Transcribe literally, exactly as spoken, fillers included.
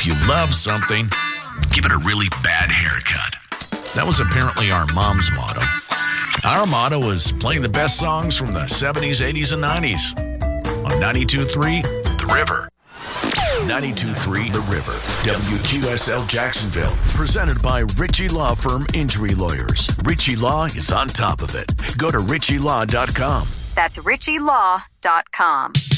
If you love something, give it a really bad haircut. That was apparently our mom's motto. Our motto is playing the best songs from the seventies, eighties, and nineties. On ninety-two point three, The River. ninety-two point three The River, W Q S L Jacksonville. Presented by Ritchie Law Firm Injury Lawyers. Ritchie Law is on top of it. Go to ritchie law dot com. That's ritchie law dot com.